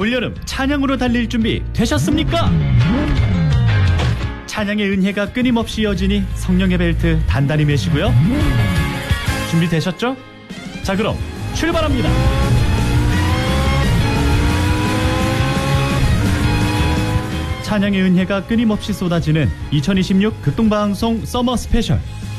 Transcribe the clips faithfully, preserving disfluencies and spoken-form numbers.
올여름 찬양으로 달릴 준비 되셨습니까? 찬양의 은혜가 끊임없이 이어지니 성령의 벨트 단단히 매시고요. 준비되셨죠? 자, 그럼 출발합니다. 찬양의 은혜가 끊임없이 쏟아지는 이천이십육 극동방송 서머 스페셜.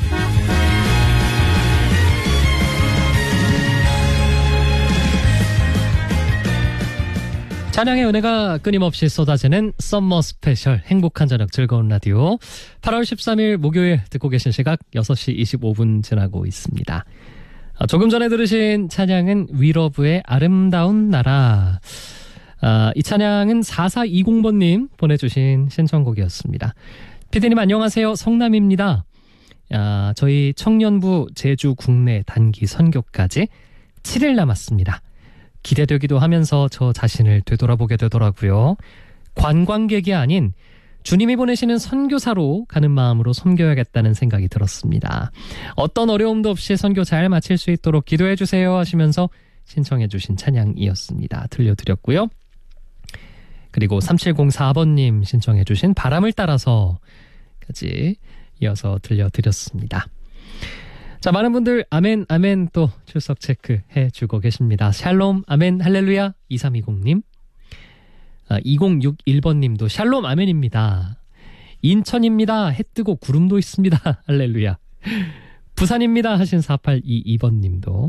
찬양의 은혜가 끊임없이 쏟아지는 썸머 스페셜, 행복한 저녁 즐거운 라디오. 팔월 십삼일 목요일 듣고 계신 시각 여섯 시 이십오 분 지나고 있습니다. 조금 전에 들으신 찬양은 위러브의 아름다운 나라. 아, 이 찬양은 사사이공 번님 보내주신 신청곡이었습니다. 피디님 안녕하세요. 성남입니다. 아, 저희 청년부 제주 국내 단기 선교까지 칠 일 남았습니다. 기대되기도 하면서 저 자신을 되돌아보게 되더라고요. 관광객이 아닌 주님이 보내시는 선교사로 가는 마음으로 섬겨야겠다는 생각이 들었습니다. 어떤 어려움도 없이 선교 잘 마칠 수 있도록 기도해 주세요 하시면서 신청해 주신 찬양이었습니다. 들려드렸고요. 그리고 삼칠공사 번님 신청해 주신 바람을 따라서까지 이어서 들려드렸습니다. 자, 많은 분들 아멘 아멘 또 출석 체크해 주고 계십니다. 샬롬 아멘 할렐루야 이삼이공님, 아, 이공육일 번님도 샬롬 아멘입니다. 인천입니다. 해 뜨고 구름도 있습니다. 할렐루야. 부산입니다 하신 사팔이이 번님도,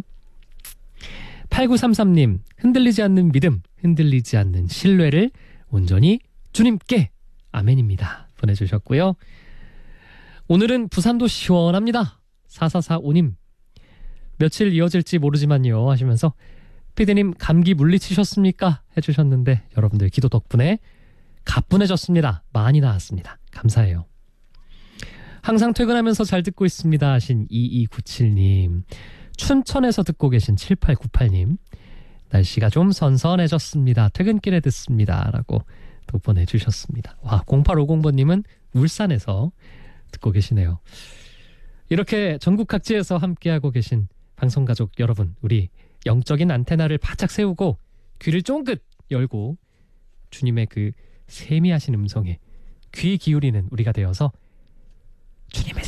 팔구삼삼님 흔들리지 않는 믿음, 흔들리지 않는 신뢰를 온전히 주님께 아멘입니다 보내주셨고요. 오늘은 부산도 시원합니다. 사사사오님 며칠 이어질지 모르지만요 하시면서 피디님 감기 물리치셨습니까 해주셨는데, 여러분들 기도 덕분에 가뿐해졌습니다. 많이 나았습니다. 감사해요. 항상 퇴근하면서 잘 듣고 있습니다 하신 이이구칠님, 춘천에서 듣고 계신 칠팔구팔님, 날씨가 좀 선선해졌습니다. 퇴근길에 듣습니다 라고 또 보내주셨습니다. 와, 공팔오공 번님은 울산에서 듣고 계시네요. 이렇게 전국 각지에서 함께하고 계신 방송가족 여러분, 우리 영적인 안테나를 바짝 세우고 귀를 쫑긋 열고 주님의 그 세미하신 음성에 귀 기울이는 우리가 되어서 주님의